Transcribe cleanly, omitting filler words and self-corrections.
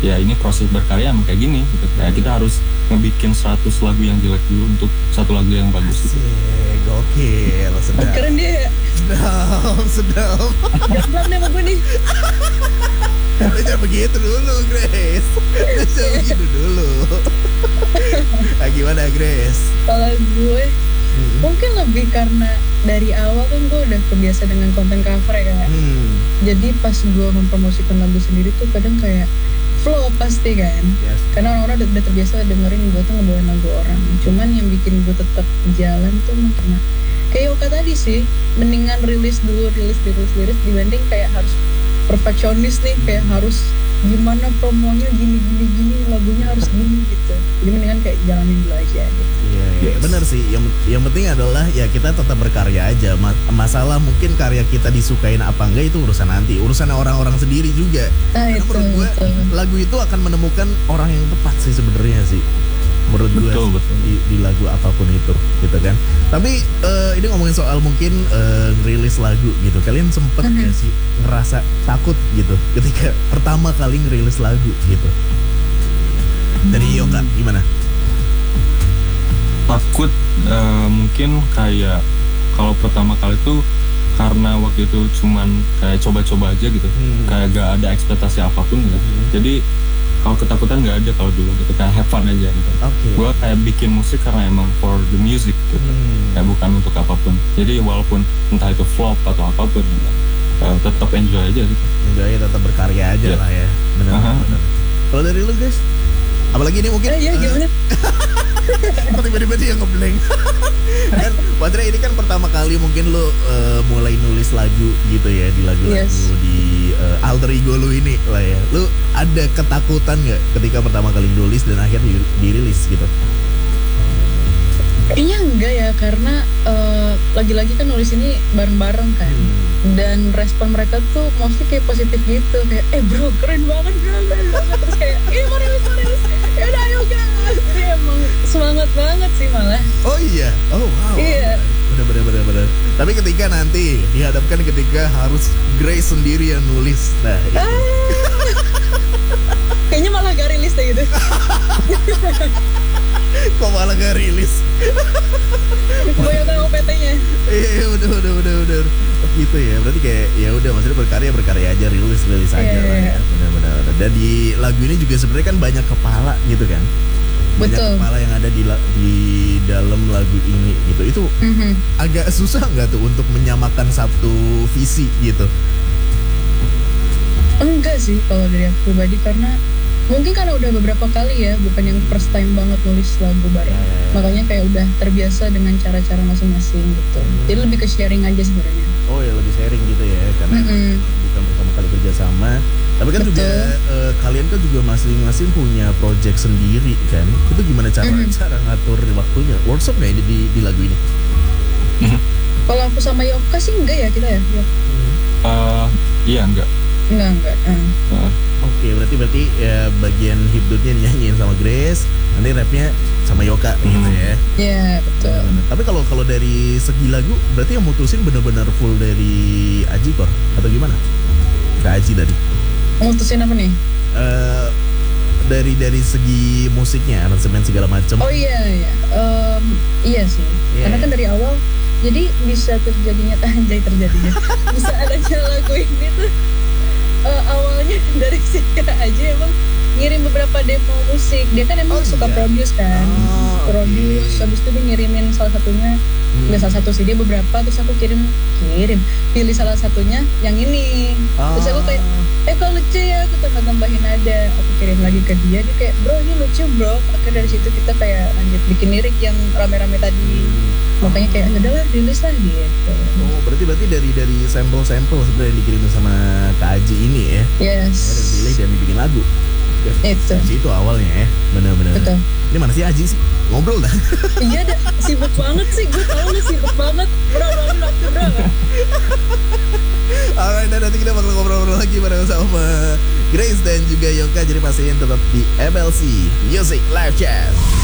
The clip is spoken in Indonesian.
ya ini proses berkarya emang kayak gini gitu. Kayak kita harus ngebikin 100 lagu yang jelek dulu untuk satu lagu yang bagus gitu. Asik, gokil, sedap. Keren dia. Sedap. Jamblang deh sama gue nih. Jangan begitu dulu, Grace. Jangan begitu dulu. Nah, gimana, Grace? Kalau gue mungkin lebih karena dari awal kan gue udah kebiasa dengan konten cover ya kan. Jadi pas gue mempromosikan lagu sendiri tuh kadang kayak flow pasti kan. Yes. Karena orang-orang udah terbiasa dengerin gue tuh ngebawain lagu orang. Cuman yang bikin gue tetap jalan tuh mungkin kayak Yoka tadi sih, mendingan rilis dulu, rilis dibanding kayak harus perfeksionis nih, kayak harus gimana promonya gini lagunya harus gini gitu. Jadi mendingan kayak jalanin dulu aja gitu. Iya, benar sih. Yang penting adalah ya kita tetap berkarya aja. Masalah mungkin karya kita disukain apa enggak itu urusan nanti, urusan orang-orang sendiri juga. Karena Itu, menurut gue lagu itu akan menemukan orang yang tepat sih sebenarnya sih. Menurut gue di lagu apapun itu gitu kan. Tapi ini ngomongin soal mungkin ngerilis lagu gitu. Kalian sempet gak sih ngerasa takut gitu ketika pertama kali ngerilis lagu gitu? Dari Yoka gimana? Takut mungkin kayak kalau pertama kali tuh karena waktu itu cuman kayak coba-coba aja gitu. Kayak gak ada ekspektasi apapun gitu. Jadi kalau ketakutan nggak ada kalau dulu gitu, kayak have fun aja gitu. Gue kayak bikin musik karena emang for the music gitu, kayak bukan untuk apapun. Jadi walaupun entah itu flop atau apapun, tetap enjoy aja gitu. Enjoy, tetap berkarya aja lah ya. Benar. Kalau dari lu guys, apalagi ini mungkin gimana? tiba-tiba dia ngeblank. Kan Wadra ini kan pertama kali mungkin lu mulai nulis lagu gitu ya, di lagu-lagu di alter ego lu ini lah ya. Lu ada ketakutan nggak ketika pertama kali nulis dan akhirnya dirilis gitu? Kayaknya enggak ya, karena lagi-lagi kan nulis ini bareng-bareng kan. Dan respon mereka tuh mostly kayak positif gitu, kayak bro keren banget bro, terus kayak mau rilis ya udah ayo guys. Jadi emang semangat banget sih malah. Oh iya, oh wow. Iya. Bener. Tapi ketika nanti dihadapkan ketika harus Grace sendiri yang nulis, nah itu. Kayaknya malah gak rilis deh gitu. Kok malah gak rilis? Kebanyakan OPT-nya. Iya bener. Gitu ya, berarti kayak ya udah maksudnya berkarya aja, rilis aja lah ya. Benar. Dan di lagu ini juga sebenarnya kan banyak kepala gitu kan. Banyak kepala yang ada di dalam lagu ini gitu. Itu agak susah nggak tuh untuk menyamakan satu visi gitu? Enggak sih kalau dari aku pribadi, karena mungkin karena udah beberapa kali ya, bukan yang first time banget nulis lagu bareng. Makanya kayak udah terbiasa dengan cara-cara masing-masing gitu. Jadi lebih ke sharing aja sebenarnya. Oh ya, lebih sharing gitu ya, karena bukan pertama kali kerja sama. Tapi kan juga kalian kan juga masing-masing punya project sendiri kan. Itu gimana cara ngatur waktunya? Workshop nggak ini di lagu ini? Kalau aku sama Yoka sih enggak ya kita ya. Iya enggak. Oke, berarti ya bagian hidupnya nyanyiin sama Grace, nanti rapnya sama Yoka gitu ya. Iya betul. Tapi kalau dari segi lagu, berarti yang mutusin benar-benar full dari Aji Kor atau gimana? Kak Aji tadi. Mutusin apa nih? Dari segi musiknya, aransemen segala macam. Oh iya. Iya sih. Karena kan dari awal, jadi bisa terjadinya bisa adanya lagu ini tuh. Awalnya dari si Kak Aji emang ngirim beberapa demo musik. Dia kan emang suka produce kan. Produce, habis itu dia ngirimin salah satunya. Nggak salah satu sih, dia beberapa, terus aku kirim pilih salah satunya yang ini. Terus aku kayak kok lucu ya, aku tambahin nada. Aku kirim lagi ke dia kayak bro ini lucu bro. Akhirnya dari situ kita kayak lanjut bikin lirik yang rame-rame tadi. Makanya kayak udahlah rilis lah gitu. Oh berarti dari sampel-sampel sebenarnya yang dikirimin sama Kak Aji ini ya. Yes. Dan pilih dan bikin lagu. Itu awalnya ya, benar-benar. Betul. Ini mana sih Aji sih? Ngobrol dah. Iya dah, sibuk banget sih. Gue tau lu sibuk banget. Bro. Alright, dan nanti kita bakal ngobrol-ngobrol lagi bareng sama Grace dan juga Yoka. Jadi pastiin tetap di MLC Music Live Chat.